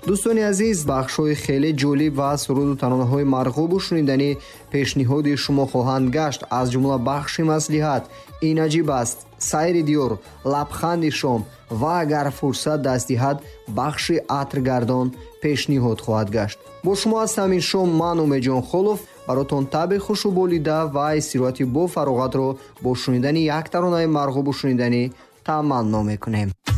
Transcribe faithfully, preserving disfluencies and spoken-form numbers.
дӯстони азиз, бахшҳои хеле ҷолиб ва суруду таронаҳои марғубу шуниданӣ пешниҳоди шумо хоҳанд гашт. аз ҷумла бахши маслиҳат, ин аҷиб аст, сайри диёр, лабханди шом ва агар фурсат даст диҳад бахши атргардон пешниҳод хоҳад гашт. бо шумо ҳастам ин шом ман Умедҷон Холов. баротон таби хушу болида ва истироҳати бо фароғатро бо шунидани як таронаи марғубу шуниданӣ таманно мекунем.